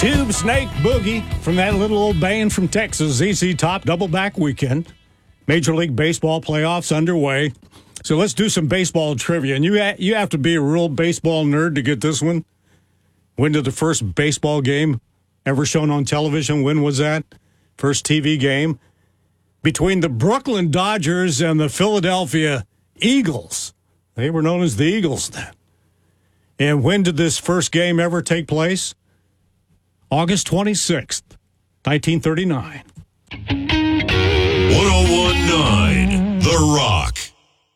Tube Snake Boogie from that little old band from Texas, ZZ Top, double back weekend. Major League Baseball playoffs underway. So let's do some baseball trivia. And you have to be a real baseball nerd to get this one. When did the first baseball game ever shown on television? When was that? First TV game? Between the Brooklyn Dodgers and the Philadelphia Eagles. They were known as the Eagles then. And when did this first game ever take place? August 26th, 1939. 1019 The Rock.